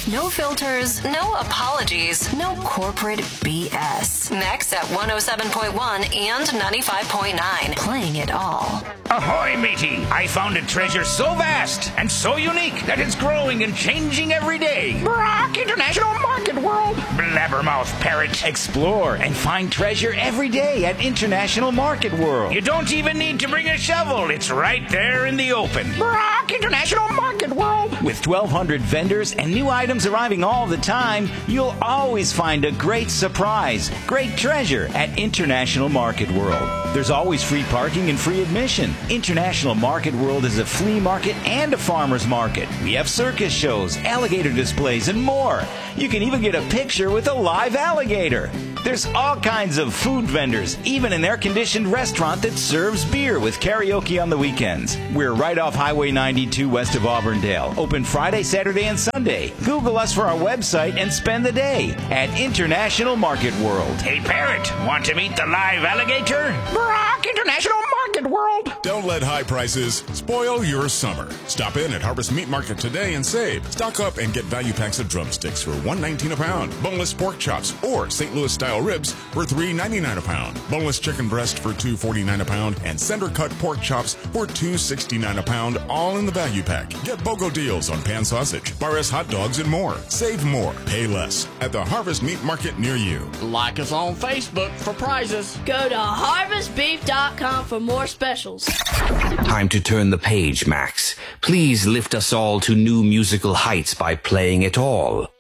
No filters, no apologies, no corporate BS. Next at 107.1 and 95.9. Playing it all. Ahoy, matey! I found a treasure so vast and so unique that it's growing and changing every day. Brock International Market World. Blabbermouth parrot. Explore and find treasure every day at International Market World. You don't even need to bring a shovel. It's right there in the open. Brock International Market World. With 1,200 vendors and new items arriving all the time, you'll always find a great surprise, great treasure at International Market World. There's always free parking and free admission. International Market World is a flea market and a farmer's market. We have circus shows, alligator displays, and more. You can even get a picture with a live alligator. There's all kinds of food vendors, even an air-conditioned restaurant that serves beer with karaoke on the weekends. We're right off Highway 92 west of Auburndale. Open Friday, Saturday, and Sunday. Google us for our website and spend the day at International Market World. Hey, Parrot, want to meet the live alligator? Brock International Market World. Don't let high prices spoil your summer. Stop in at Harvest Meat Market today and save. Stock up and get value packs of drumsticks for $1.19 a pound. Boneless pork chops or St. Louis style ribs for $3.99 a pound. Boneless chicken breast for $2.49 a pound. And center cut pork chops for $2.69 a pound, all in the value pack. Get BOGO deals on pan sausage, Bar S hot dogs, and more. Save more, pay less at the Harvest Meat Market near you. Like us on Facebook for prizes. Go to harvestbeef.com for more specials. Time to turn the page, Max. Please lift us all to new musical heights by playing it all.